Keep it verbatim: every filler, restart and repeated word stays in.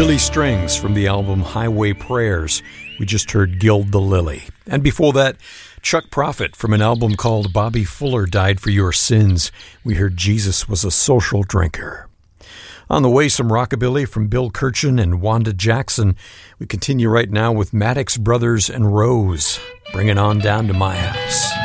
Billy Strings from the album Highway Prayers. We just heard Gild the Lily. And before that, Chuck Prophet from an album called Bobby Fuller Died for Your Sins. We heard Jesus Was a Social Drinker. On the way, some rockabilly from Bill Kirchen and Wanda Jackson. We continue right now with Maddox Brothers and Rose. Bring it on down to my house.